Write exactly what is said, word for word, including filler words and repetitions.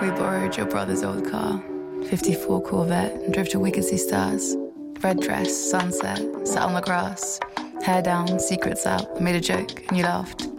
we borrowed your brother's old car, fifty-four Corvette, and drove till we could see stars. Red dress, sunset, sat on the grass, hair down, secrets out. I made a joke and you laughed.